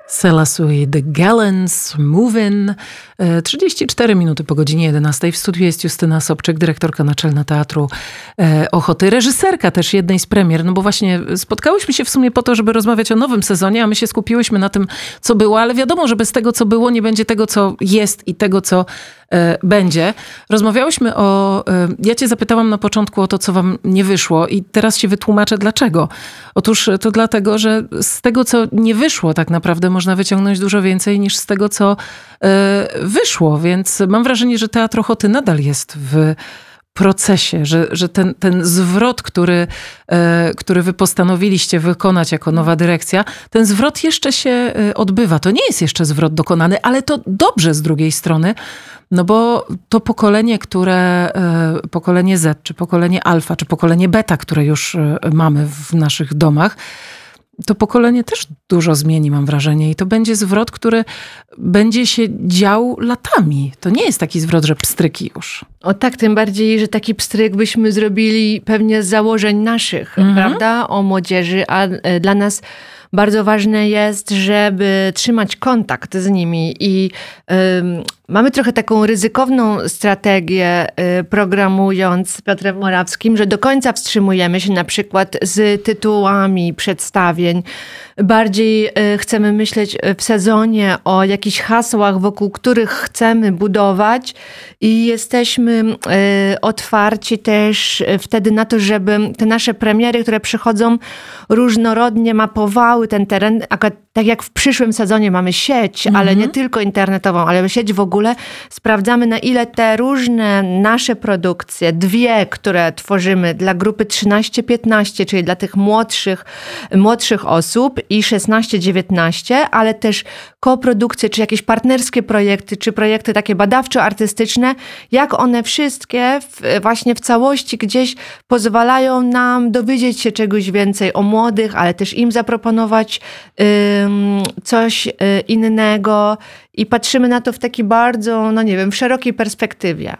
Selassie The Gallants, Move In. 34 minuty po godzinie 11. W studiu jest Justyna Sobczyk, dyrektorka naczelna Teatru Ochoty, reżyserka też jednej z premier, no bo właśnie spotkałyśmy się w sumie po to, żeby rozmawiać o nowym sezonie, a my się skupiłyśmy na tym, co było, ale wiadomo, że bez tego, co było, nie będzie tego, co jest i tego, co będzie. Rozmawiałyśmy ja cię zapytałam na początku o to, co wam nie wyszło i teraz się wytłumaczę dlaczego. Otóż to dlatego, że z tego, co nie wyszło tak naprawdę można wyciągnąć dużo więcej niż z tego, co wyszło, więc mam wrażenie, że Teatr Ochoty nadal jest w procesie, że ten zwrot, który wy postanowiliście wykonać jako nowa dyrekcja, ten zwrot jeszcze się odbywa. To nie jest jeszcze zwrot dokonany, ale to dobrze z drugiej strony, no bo to pokolenie Z, czy pokolenie Alfa, czy pokolenie Beta, które już mamy w naszych domach, to pokolenie też dużo zmieni, mam wrażenie. I to będzie zwrot, który będzie się dział latami. To nie jest taki zwrot, że pstryki już. O tak, tym bardziej, że taki pstryk byśmy zrobili pewnie z założeń naszych, prawda? O młodzieży, a dla nas bardzo ważne jest, żeby trzymać kontakt z nimi i mamy trochę taką ryzykowną strategię, programując z Piotrem Morawskim, że do końca wstrzymujemy się na przykład z tytułami przedstawień. Bardziej chcemy myśleć w sezonie o jakichś hasłach, wokół których chcemy budować i jesteśmy otwarci też wtedy na to, żeby te nasze premiery, które przychodzą, różnorodnie mapowały ten teren. Tak jak w przyszłym sezonie mamy sieć, ale nie tylko internetową, ale sieć w ogóle, sprawdzamy, na ile te różne nasze produkcje, dwie, które tworzymy dla grupy 13-15, czyli dla tych młodszych osób i 16-19, ale też koprodukcje, czy jakieś partnerskie projekty, czy projekty takie badawczo-artystyczne, jak one wszystkie właśnie w całości gdzieś pozwalają nam dowiedzieć się czegoś więcej o młodych, ale też im zaproponować coś innego i patrzymy na to w takiej bardzo, w szerokiej perspektywie.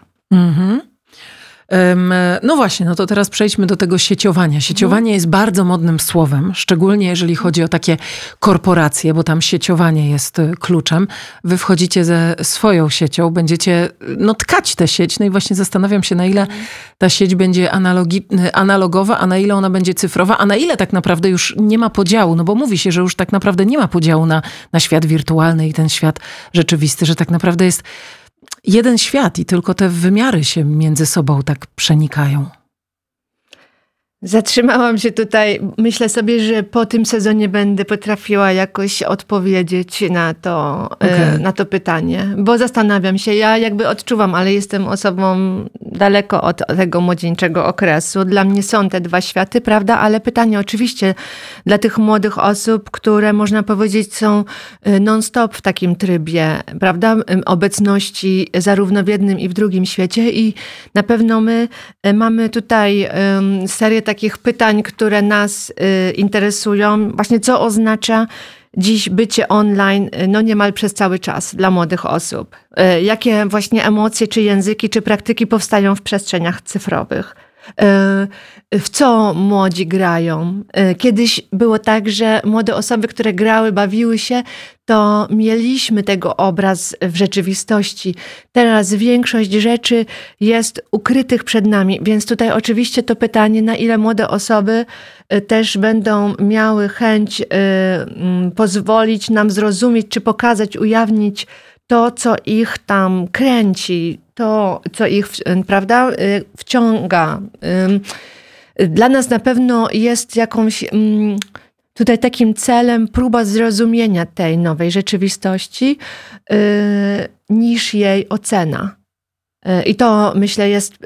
No właśnie, no to teraz przejdźmy do tego sieciowania. Sieciowanie jest bardzo modnym słowem, szczególnie jeżeli chodzi o takie korporacje, bo tam sieciowanie jest kluczem. Wy wchodzicie ze swoją siecią, będziecie tkać tę sieć, no i właśnie zastanawiam się, na ile ta sieć będzie analogowa, a na ile ona będzie cyfrowa, a na ile tak naprawdę już nie ma podziału, no bo mówi się, że już tak naprawdę nie ma podziału na świat wirtualny i ten świat rzeczywisty, że tak naprawdę jest jeden świat i tylko te wymiary się między sobą tak przenikają. Zatrzymałam się tutaj. Myślę sobie, że po tym sezonie będę potrafiła jakoś odpowiedzieć na to pytanie. Bo zastanawiam się, ja jakby odczuwam, ale jestem osobą daleko od tego młodzieńczego okresu. Dla mnie są te dwa światy, prawda? Ale pytanie oczywiście dla tych młodych osób, które można powiedzieć są non-stop w takim trybie, prawda? Obecności zarówno w jednym i w drugim świecie i na pewno my mamy tutaj serię takich pytań, które nas interesują. Właśnie co oznacza dziś bycie online niemal przez cały czas dla młodych osób? Jakie właśnie emocje, czy języki, czy praktyki powstają w przestrzeniach cyfrowych? W co młodzi grają? Kiedyś było tak, że młode osoby, które grały, bawiły się, to mieliśmy tego obraz w rzeczywistości. Teraz większość rzeczy jest ukrytych przed nami, więc tutaj oczywiście to pytanie, na ile młode osoby też będą miały chęć pozwolić nam zrozumieć, czy pokazać, ujawnić to, co ich tam kręci, to, co ich, prawda, wciąga. Dla nas na pewno jest jakąś tutaj takim celem próba zrozumienia tej nowej rzeczywistości niż jej ocena. I to, myślę, jest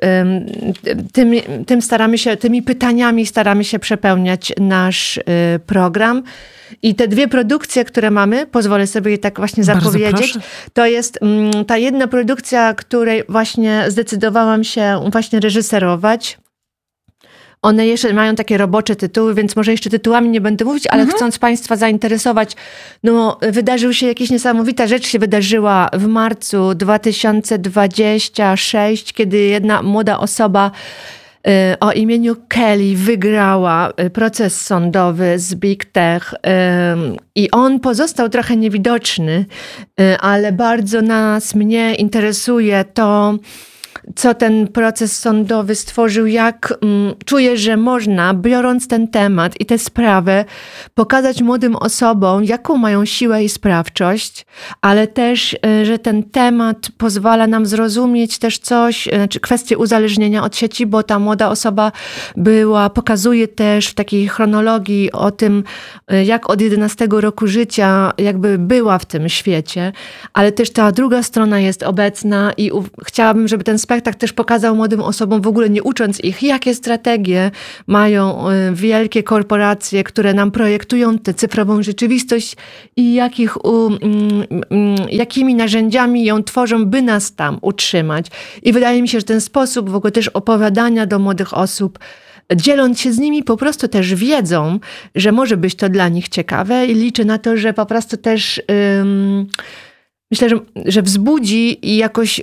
tymi pytaniami staramy się przepełniać nasz program. I te dwie produkcje, które mamy, pozwolę sobie je tak właśnie zapowiedzieć, to jest ta jedna produkcja, której właśnie zdecydowałam się właśnie reżyserować. One jeszcze mają takie robocze tytuły, więc może jeszcze tytułami nie będę mówić, ale chcąc Państwa zainteresować, wydarzył się jakaś niesamowita rzecz, się wydarzyła w marcu 2026, kiedy jedna młoda osoba o imieniu Kelly wygrała proces sądowy z Big Tech i on pozostał trochę niewidoczny, ale bardzo mnie interesuje to, co ten proces sądowy stworzył, jak czuję, że można, biorąc ten temat i tę sprawę, pokazać młodym osobom, jaką mają siłę i sprawczość, ale też, że ten temat pozwala nam zrozumieć też coś, znaczy kwestię uzależnienia od sieci, bo ta młoda osoba pokazuje też w takiej chronologii o tym, jak od 11 roku życia jakby była w tym świecie, ale też ta druga strona jest obecna i chciałabym, żeby ten spektakl też pokazał młodym osobom, w ogóle nie ucząc ich, jakie strategie mają wielkie korporacje, które nam projektują tę cyfrową rzeczywistość i jakimi narzędziami ją tworzą, by nas tam utrzymać. I wydaje mi się, że ten sposób w ogóle też opowiadania do młodych osób, dzieląc się z nimi po prostu też wiedzą, że może być to dla nich ciekawe i liczę na to, że po prostu też myślę, że wzbudzi i jakoś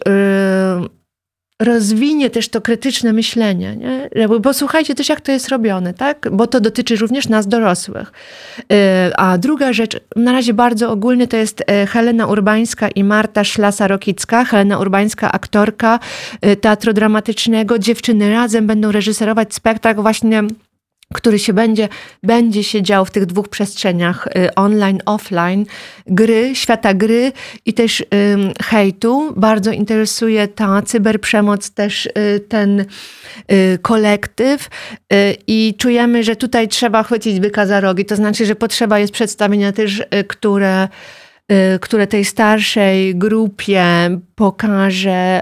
rozwinie też to krytyczne myślenie, nie? Bo słuchajcie też, jak to jest robione, tak? Bo to dotyczy również nas dorosłych. A druga rzecz, na razie bardzo ogólnie, to jest Helena Urbańska i Marta Szlasa-Rokicka. Helena Urbańska, aktorka teatru dramatycznego. Dziewczyny razem będą reżyserować spektakl właśnie, który będzie się dział w tych dwóch przestrzeniach, online, offline, świata gry i też hejtu. Bardzo interesuje ta cyberprzemoc, też ten kolektyw i czujemy, że tutaj trzeba chwycić byka za rogi. To znaczy, że potrzeba jest przedstawienia też, które tej starszej grupie pokaże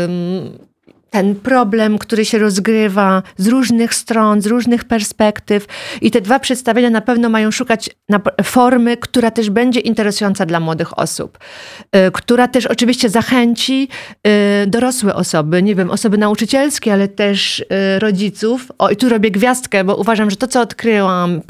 ten problem, który się rozgrywa z różnych stron, z różnych perspektyw. I te dwa przedstawienia na pewno mają szukać formy, która też będzie interesująca dla młodych osób. Która też oczywiście zachęci dorosłe osoby, nie wiem, osoby nauczycielskie, ale też rodziców. I tu robię gwiazdkę, bo uważam, że to, co odkryłam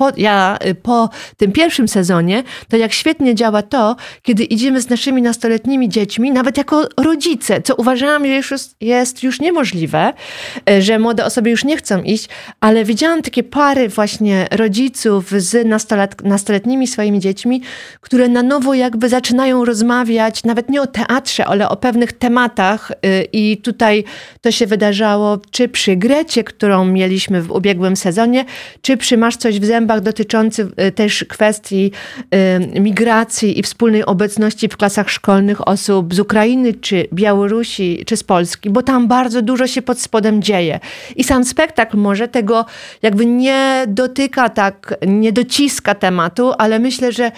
po tym pierwszym sezonie, to jak świetnie działa to, kiedy idziemy z naszymi nastoletnimi dziećmi, nawet jako rodzice, co uważałam, że jest już niemożliwe, że młode osoby już nie chcą iść, ale widziałam takie pary właśnie rodziców z nastoletnimi swoimi dziećmi, które na nowo jakby zaczynają rozmawiać, nawet nie o teatrze, ale o pewnych tematach i tutaj to się wydarzało czy przy Grecie, którą mieliśmy w ubiegłym sezonie, czy przy Masz coś w zębach dotyczący też kwestii migracji i wspólnej obecności w klasach szkolnych osób z Ukrainy, czy Białorusi, czy z Polski, bo tam bardzo dużo się pod spodem dzieje. I sam spektakl może tego jakby nie dotyka tak, nie dociska tematu, ale myślę, że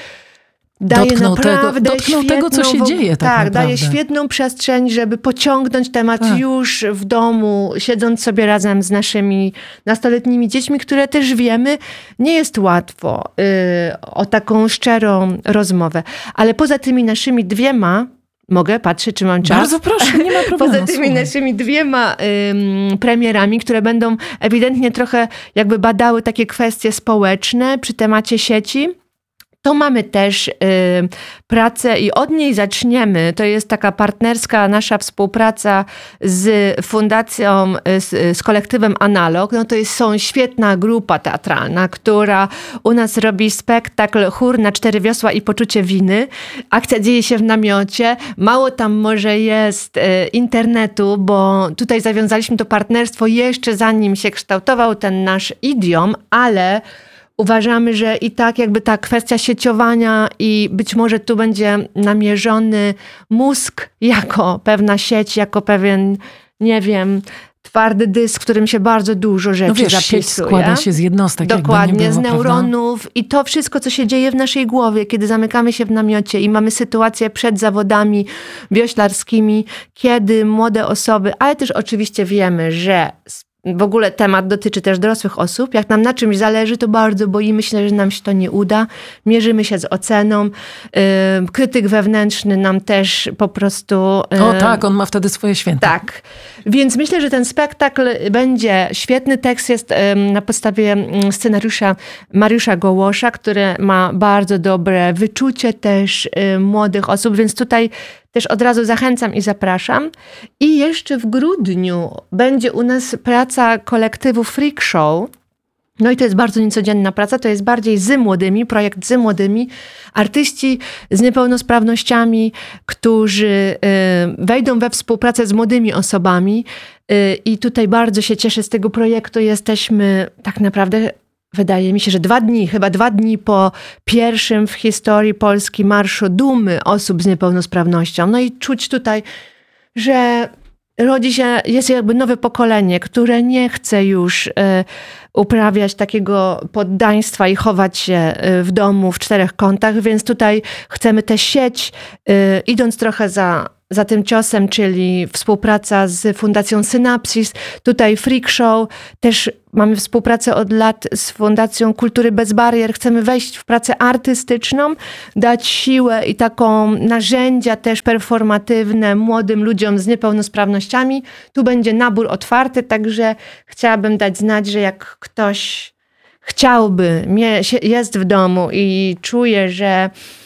daje dotknął tego, co się dzieje. Tak, daje świetną przestrzeń, żeby pociągnąć temat już w domu, siedząc sobie razem z naszymi nastoletnimi dziećmi, które też wiemy, nie jest łatwo o taką szczerą rozmowę. Ale poza tymi naszymi dwiema, mogę patrzeć, czy mam czas? Bardzo proszę, nie ma problemu. Poza tymi naszymi dwiema premierami, które będą ewidentnie trochę jakby badały takie kwestie społeczne przy temacie sieci, to mamy też pracę i od niej zaczniemy. To jest taka partnerska nasza współpraca z fundacją, z kolektywem Analog. No to są świetna grupa teatralna, która u nas robi spektakl Chór na 4 wiosła i poczucie winy. Akcja dzieje się w namiocie. Mało tam może jest internetu, bo tutaj zawiązaliśmy to partnerstwo jeszcze zanim się kształtował ten nasz idiom, ale uważamy, że i tak jakby ta kwestia sieciowania i być może tu będzie namierzony mózg jako pewna sieć, jako pewien, nie wiem, twardy dysk, w którym się bardzo dużo rzeczy zapisuje. Sieć składa się z jednostek. Dokładnie, było, z neuronów, prawda? I to wszystko, co się dzieje w naszej głowie, kiedy zamykamy się w namiocie i mamy sytuację przed zawodami wioślarskimi, kiedy młode osoby, ale też oczywiście wiemy, że w ogóle temat dotyczy też dorosłych osób. Jak nam na czymś zależy, to bardzo boimy się, że nam się to nie uda. Mierzymy się z oceną. Krytyk wewnętrzny nam też po prostu... O tak, on ma wtedy swoje święta. Tak. Więc myślę, że ten spektakl będzie świetny. Tekst jest na podstawie scenariusza Mariusza Gołosza, który ma bardzo dobre wyczucie też młodych osób, więc tutaj też od razu zachęcam i zapraszam. I jeszcze w grudniu będzie u nas praca kolektywu Freak Show. No i to jest bardzo niecodzienna praca, to jest bardziej z młodymi, projekt z młodymi, artyści z niepełnosprawnościami, którzy wejdą we współpracę z młodymi osobami i tutaj bardzo się cieszę z tego projektu. Jesteśmy tak naprawdę, wydaje mi się, że 2 dni po pierwszym w historii Polski Marszu Dumy osób z niepełnosprawnością. No i czuć tutaj, że rodzi się, jest jakby nowe pokolenie, które nie chce już uprawiać takiego poddaństwa i chować się w domu w 4 kątach, więc tutaj chcemy tę sieć, idąc trochę za tym ciosem, czyli współpraca z Fundacją Synapsis, tutaj Freak Show, też mamy współpracę od lat z Fundacją Kultury Bez Barier. Chcemy wejść w pracę artystyczną, dać siłę i taką narzędzia też performatywne młodym ludziom z niepełnosprawnościami. Tu będzie nabór otwarty, także chciałabym dać znać, że jak ktoś chciałby, jest w domu i czuje, że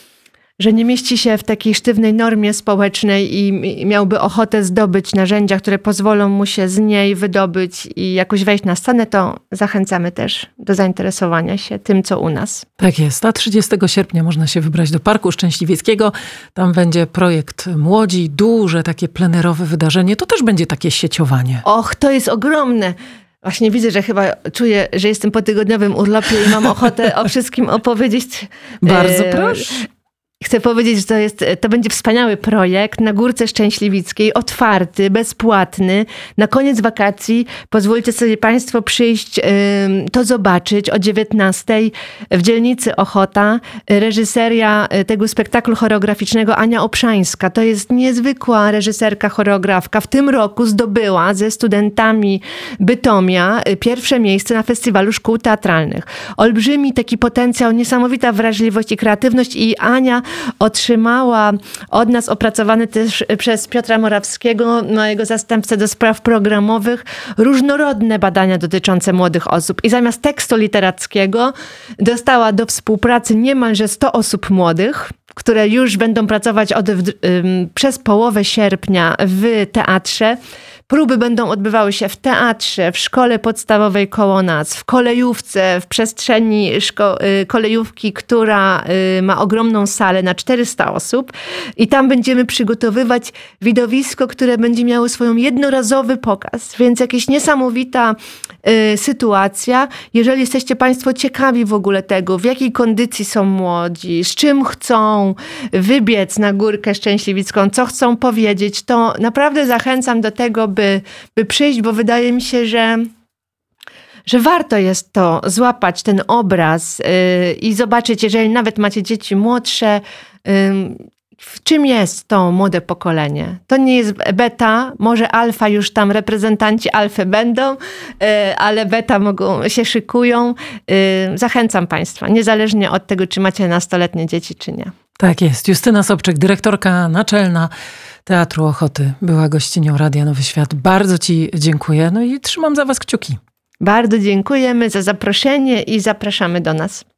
nie mieści się w takiej sztywnej normie społecznej i miałby ochotę zdobyć narzędzia, które pozwolą mu się z niej wydobyć i jakoś wejść na scenę, to zachęcamy też do zainteresowania się tym, co u nas. Tak jest. A 30 sierpnia można się wybrać do Parku Szczęśliwieckiego. Tam będzie projekt Młodzi, duże takie plenerowe wydarzenie. To też będzie takie sieciowanie. Och, to jest ogromne. Właśnie widzę, że chyba czuję, że jestem po tygodniowym urlopie i mam ochotę o wszystkim opowiedzieć. Bardzo proszę. Chcę powiedzieć, że to będzie wspaniały projekt na Górce Szczęśliwickiej, otwarty, bezpłatny. Na koniec wakacji pozwólcie sobie Państwo przyjść, to zobaczyć o 19:00 w dzielnicy Ochota. Reżyseria tego spektaklu choreograficznego Ania Obszańska. To jest niezwykła reżyserka, choreografka. W tym roku zdobyła ze studentami Bytomia pierwsze miejsce na Festiwalu Szkół Teatralnych. Olbrzymi taki potencjał, niesamowita wrażliwość i kreatywność i Ania otrzymała od nas, opracowany też przez Piotra Morawskiego, mojego zastępcę do spraw programowych, różnorodne badania dotyczące młodych osób. I zamiast tekstu literackiego dostała do współpracy niemalże 100 osób młodych, które już będą pracować przez połowę sierpnia w teatrze. Próby będą odbywały się w teatrze, w szkole podstawowej koło nas, w kolejówce, w przestrzeni kolejówki, która ma ogromną salę na 400 osób. I tam będziemy przygotowywać widowisko, które będzie miało swoją jednorazowy pokaz. Więc jakaś niesamowita sytuacja. Jeżeli jesteście Państwo ciekawi w ogóle tego, w jakiej kondycji są młodzi, z czym chcą wybiec na Górkę Szczęśliwicką, co chcą powiedzieć, to naprawdę zachęcam do tego, by przyjść, bo wydaje mi się, że warto jest to złapać, ten obraz i zobaczyć, jeżeli nawet macie dzieci młodsze, w czym jest to młode pokolenie. To nie jest beta, może alfa, już tam reprezentanci alfy będą, ale beta się szykują. Zachęcam Państwa, niezależnie od tego, czy macie nastoletnie dzieci, czy nie. Tak jest. Justyna Sobczyk, dyrektorka naczelna Teatru Ochoty, była gościnią Radia Nowy Świat. Bardzo Ci dziękuję. No i trzymam za Was kciuki. Bardzo dziękujemy za zaproszenie i zapraszamy do nas.